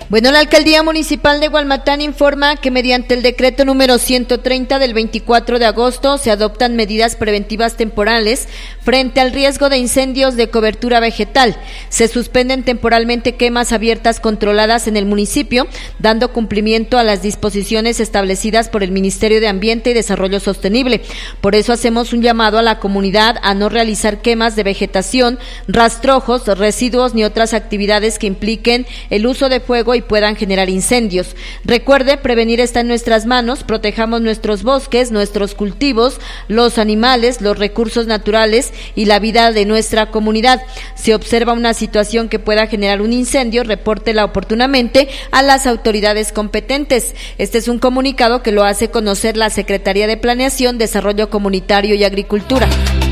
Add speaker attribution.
Speaker 1: Bueno, la Alcaldía Municipal de Hualmatán informa que mediante el decreto número 130 del 24 de agosto se adoptan medidas preventivas temporales frente al riesgo de incendios de cobertura vegetal. Se suspenden temporalmente quemas abiertas controladas en el municipio, dando cumplimiento a las disposiciones establecidas por el Ministerio de Ambiente y Desarrollo Sostenible. Por eso hacemos un llamado a la comunidad a no realizar quemas de vegetación, rastrojos, residuos ni otras actividades que impliquen el uso de fuego y puedan generar incendios. Recuerde, prevenir está en nuestras manos, protejamos nuestros bosques, nuestros cultivos, los animales, los recursos naturales y la vida de nuestra comunidad. Si observa una situación que pueda generar un incendio, repórtela oportunamente a las autoridades competentes. Este es un comunicado que lo hace conocer la Secretaría de Planeación, Desarrollo Comunitario y Agricultura.